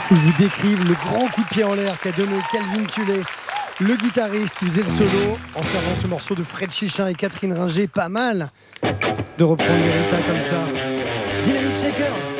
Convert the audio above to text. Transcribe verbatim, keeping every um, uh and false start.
où je vous décrive le grand coup de pied en l'air qu'a donné Calvin Tullet, le guitariste qui faisait le solo en servant ce morceau de Fred Chichin et Catherine Ringer. Pas mal de reprendre l'héritage comme ça. Dynamite Shakers.